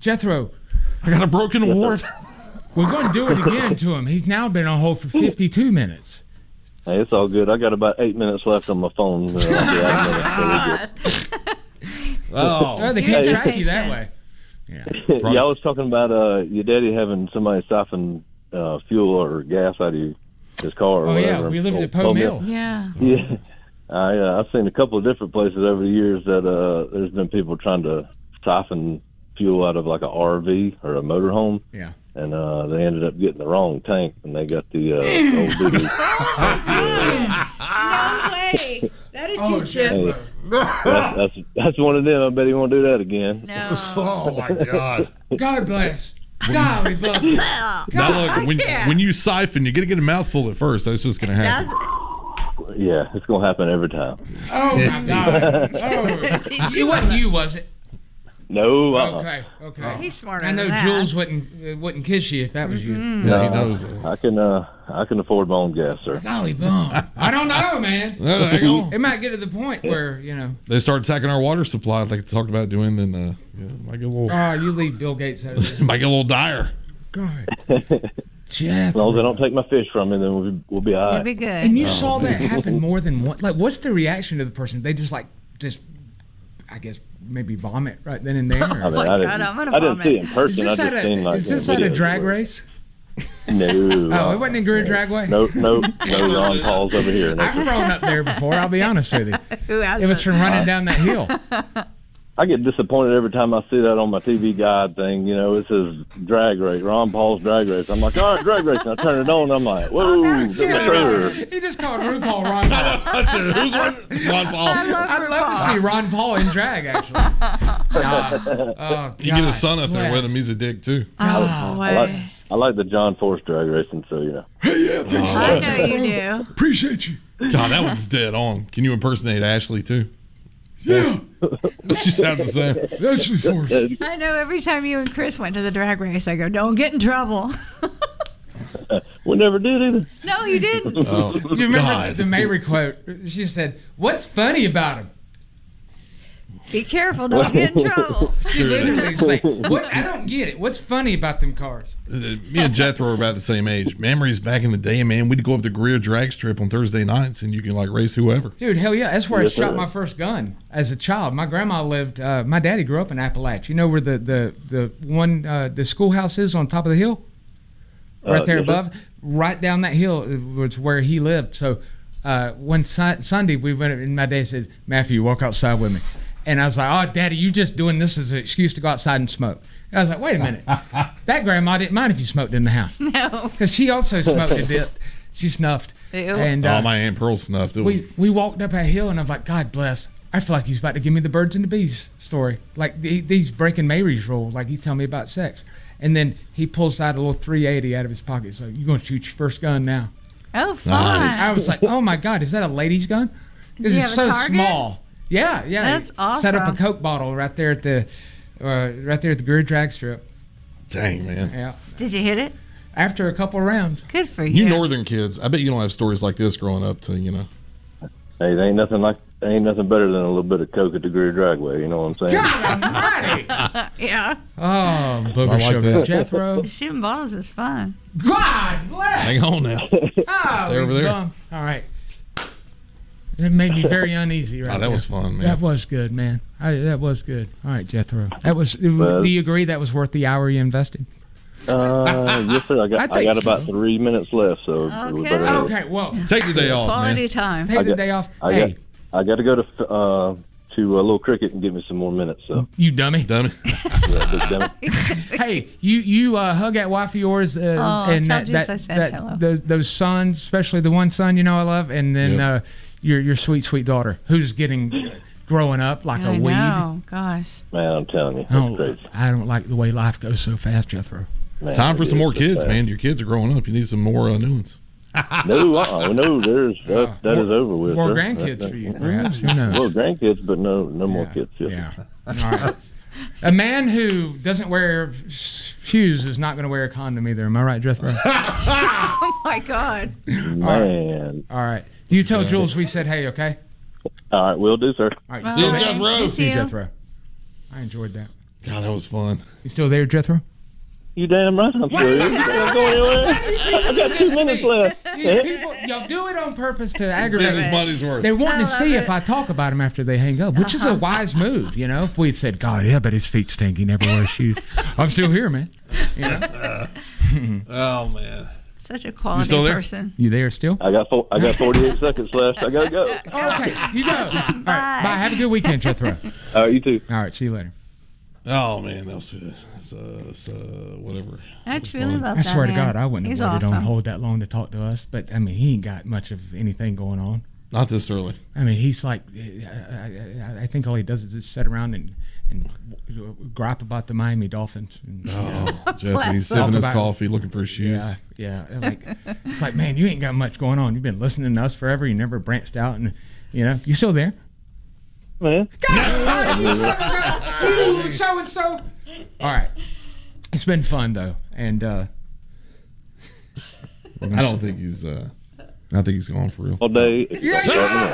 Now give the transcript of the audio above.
Jethro, I got a broken award. We're going to do it again to him. He's now been on hold for 52 minutes. Hey, it's all good. I got about 8 minutes left on my phone. Oh, they can't track you that way. Yeah, I was talking about your daddy having somebody siphon fuel or gas out of his car. Or whatever. We lived at Poe Mill. Yeah. I've seen a couple of different places over the years that there's been people trying to siphon fuel out of like a RV or a motorhome. Yeah. And they ended up getting the wrong tank, and they got the old duty. No way. That'd teach you. That's one of them. I bet he won't do that again. No. Oh my God. God bless. Golly, fuck you. Now look, when you siphon, you're gonna get a mouthful at first. That's just gonna happen. Yeah, it's gonna happen every time. Oh my God. Oh, it wasn't you, was it? No. Okay. He's smarter. I know than that. Jules wouldn't kiss you if that was you. Yeah, he knows. I can afford my own gas, sir. Golly bum. I don't know, man. It might get to the point where they start attacking our water supply, like they talked about doing. Then might get a little. Oh, you leave Bill Gates out of this. Might get a little dire. God. As long as I don't take my fish from me, then we'll be all right. It'll be good. And you saw that happen more than once. Like, what's the reaction of the person? They just I guess maybe vomit right then and there. Oh my God, I'm gonna vomit. I didn't see it in person. Is this at a drag race? No. Oh, it wasn't in Greer Dragway? No Ron Paul's over here. I've thrown up there before, I'll be honest with you. Who hasn't? It was from running down that hill. I get disappointed every time I see that on my TV guide thing. It says drag race, Ron Paul's drag race. I'm like, all right, drag race. And I turn it on, and I'm like, whoa. He just called RuPaul Ron Paul. Who's was it? Ron Paul. I'd love to see Ron Paul in drag, actually. You get his son up there with him. He's a dick, too. Oh, boy. I like the John Force drag racing, so, Hey, yeah, thanks. I know you do. Appreciate you. God, that one's dead on. Can you impersonate Ashley, too? Yeah. She sounds the same. Ashley Force. I know every time you and Chris went to the drag race, I go, don't get in trouble. We never did either. No, you didn't. You remember the Mary quote? She said, "What's funny about him?" Be careful, don't get in trouble. She literally is like, "What? I don't get it. What's funny about them cars?" Me and Jethro are about the same age. Memories back in the day, man. We'd go up to Greer Drag Strip on Thursday nights, and you can race whoever. Dude, hell yeah! That's where I shot my first gun as a child. My grandma lived. My daddy grew up in Appalachia. You know where the schoolhouse is on top of the hill, right there above. Right down that hill was where he lived. So one Sunday we went, and my dad said, "Matthew, walk outside with me." And I was like, "Oh, Daddy, you just doing this as an excuse to go outside and smoke." I was like, "Wait a minute. That grandma didn't mind if you smoked in the house." No. Because she also smoked a bit. She snuffed. Ew. And my Aunt Pearl snuffed. We walked up that hill, and I'm like, God bless. I feel like he's about to give me the birds and the bees story. Like he's breaking Mary's rule. Like he's telling me about sex. And then he pulls out a little 380 out of his pocket. So you're going to shoot your first gun now. Oh, fun. Nice. I was like, oh, my God, is that a lady's gun? Because it's so small. Yeah. That's awesome. Set up a Coke bottle right there at the Greer Drag Strip. Dang, man. Yeah. Did you hit it? After a couple of rounds. Good for you. You northern kids, I bet you don't have stories like this growing up to, Hey, there ain't nothing better than a little bit of Coke at the Greer Dragway. You know what I'm saying? God almighty! Yeah. Oh, booger sugar. Jethro. Shooting bottles is fun. God bless! Hang on now. Stay over there. All right. That made me very uneasy right that was fun, man. That was good, man. That was good. All right, Jethro. Do you agree that was worth the hour you invested? Yes, sir. I got about 3 minutes left, so we better. Okay, well, take the day off, Quality man. time. Take the day off. I got to go to a little cricket and give me some more minutes. So you dummy. Yeah, big dummy. Hey, you hug that wife of yours and those sons, especially the one son I love, and then your sweet daughter who's growing up like a weed. Oh gosh. Man, I'm telling you, that's crazy. I don't like the way life goes so fast, Jethro. Man, time for some more kids, man. Your kids are growing up. You need some more new ones. No, that is over with. More sir. grandkids for you, perhaps. Who knows? Well, grandkids, but no more kids. Yeah. All right. A man who doesn't wear shoes is not going to wear a condom either. Am I right, Jethro? Oh my God. Man. All right. You tell Jules we said hey, okay? All right, will do, sir. All right. See you, Jethro. See you, Jethro. I enjoyed that. God, that was fun. You still there, Jethro? You damn right I'm still here. You think I'm going anywhere? I got 2 minutes left. These people, y'all do it on purpose to aggravate Spend his me. money's worth. They're wanting to love see it. if I talk about him after they hang up, which is a wise move, you know. If we had said, God, yeah, but his feet stink. He never wears shoes. I'm still here, man. You know? Oh man. Such a quality still there? person. You there still? I got 48 seconds left. I gotta go. Okay, you go. All right, bye. Have a good weekend, Jethro. All right, you too. All right, see you later. Oh man, that was whatever. I truly love I that swear to man. God, I wouldn't He's have waited awesome. on hold that long to talk to us. But I mean, he ain't got much of anything going on. Not this early. I mean, he's like, I think all he does is just sit around and gripe about the Miami Dolphins. And, Oh, Jeff, he's sipping his coffee, looking for his shoes. yeah. Like, it's like, man, you ain't got much going on. You've been listening to us forever. You never branched out, and you still there. Man. You so and so. All right, it's been fun though, and I don't think he's going for real. All day. yeah.